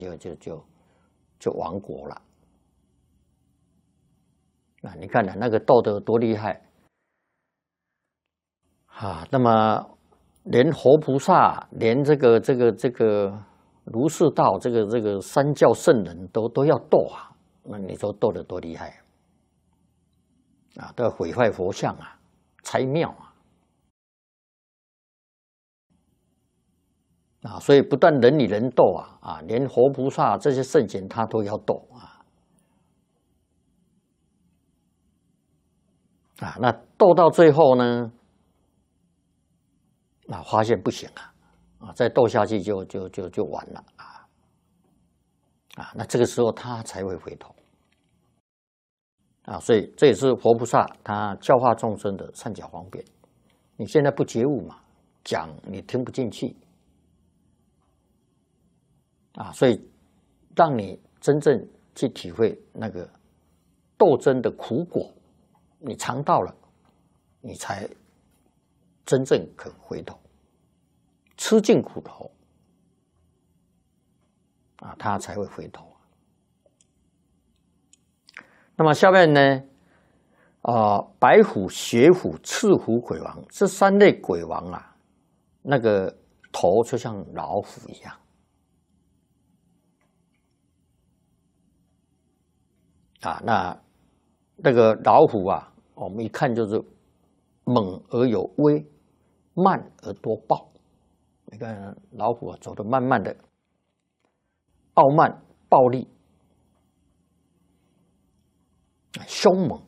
就亡国了。啊，你看那个斗得多厉害啊！那么连活菩萨，连这个儒释道这个三教圣人都要斗啊，那你说斗得多厉害啊！都要毁坏佛像啊，拆庙啊！所以不但人与人斗啊，连活菩萨这些圣贤他都要斗啊！那斗到最后呢，发现不行啊，再斗下去就完了啊！那这个时候他才会回头啊！所以这也是佛菩萨他教化众生的善巧方便。你现在不觉悟嘛，讲你听不进去啊，所以让你真正去体会那个斗争的苦果。你尝到了，你才真正肯回头，吃尽苦头啊，他才会回头。那么下面呢，白虎、雪虎、赤虎鬼王这三类鬼王啊，那个头就像老虎一样啊，那个老虎啊。我们一看就是猛而有威，慢而多暴。你看老虎走得慢慢的，傲慢、暴力、凶猛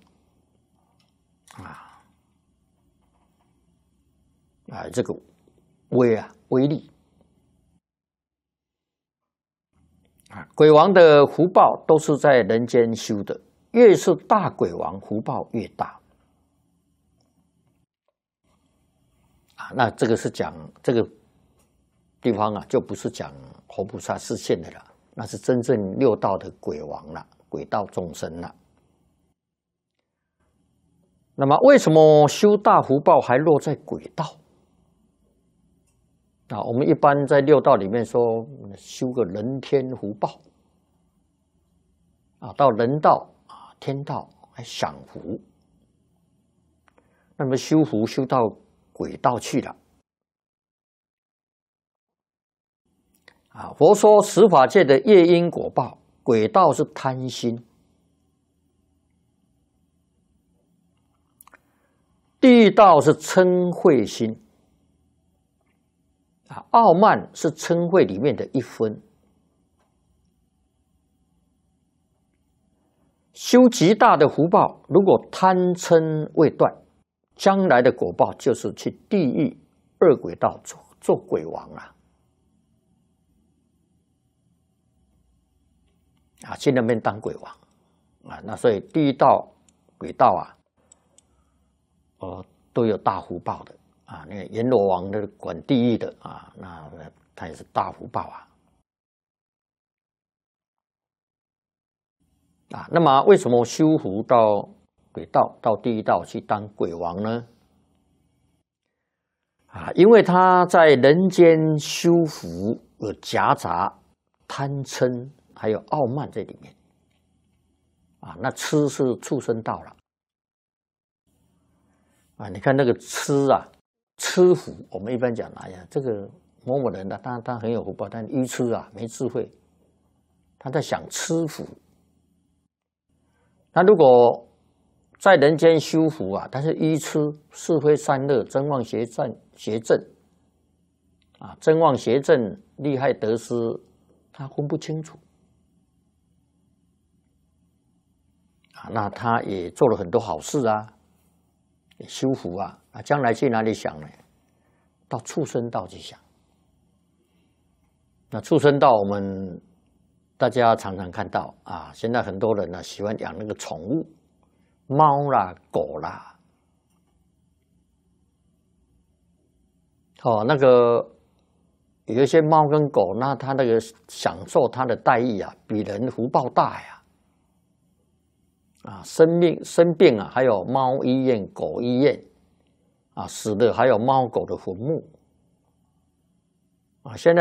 这个威力鬼王的福报都是在人间修的，越是大鬼王，福报越大。那这个是讲这个地方啊，就不是讲活菩萨示现的了，那是真正六道的鬼王了，鬼道众生了。那么为什么修大福报还落在鬼道？我们一般在六道里面说修个人天福报到人道天道还享福，那么修福修到鬼道去了佛说十法界的业因果报，鬼道是贪心，地狱道是嗔恚心傲慢是嗔恚里面的一分。修极大的福报，如果贪嗔未断，将来的果报就是去地狱恶鬼道做鬼王去那边当鬼王那所以地狱道、鬼道都有大福报的那个阎罗王的管地狱的那他也是大福报那么为什么修福到鬼道、到地狱道去当鬼王呢？因为他在人间修福有夹杂贪嗔还有傲慢在里面那痴是畜生道了你看那个痴福，我们一般讲这个某某人他很有福报，但愚痴没智慧，他在想痴福。那如果在人间修福但是愚痴、是非善恶、真妄邪正真妄邪正、利害得失，他分不清楚那他也做了很多好事也修福将来去哪里想呢？到畜生道去想。那畜生道我们大家常常看到现在很多人喜欢养那个宠物，猫啦、狗啦，那个有一些猫跟狗，那它那个享受它的待遇比人福报大生病还有猫医院、狗医院死的还有猫狗的坟墓现在